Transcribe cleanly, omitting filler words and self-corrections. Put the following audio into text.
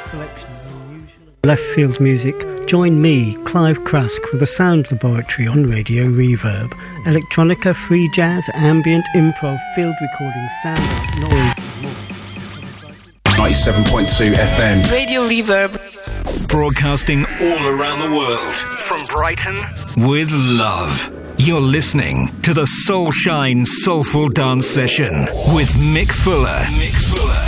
selection of unusual left field music, join me, Clive Crask, for the Sound Laboratory on Radio Reverb. Electronica, free jazz, ambient, improv, field recording, sound art, noise and more. 97.2 FM. Radio Reverb. Broadcasting all around the world. From Brighton with love. You're listening to the Soulshine Soulful Dance Session with Mick Fuller.